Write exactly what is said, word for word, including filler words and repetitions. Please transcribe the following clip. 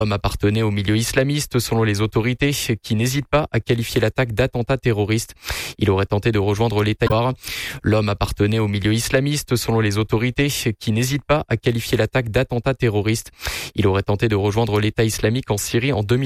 L'homme appartenait au milieu islamiste selon les autorités qui n'hésitent pas à qualifier l'attaque d'attentat terroriste. Il aurait tenté de rejoindre l'État. L'homme appartenait au milieu islamiste selon les autorités qui n'hésitent pas à qualifier l'attaque d'attentat terroriste. Il aurait tenté de rejoindre l'État islamique en Syrie en deux mille